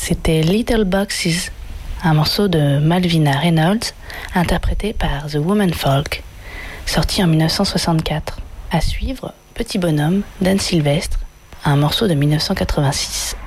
C'était Little Boxes, un morceau de Malvina Reynolds, interprété par The Woman Folk, sorti en 1964. À suivre, Petit Bonhomme d'Anne Sylvestre, un morceau de 1986.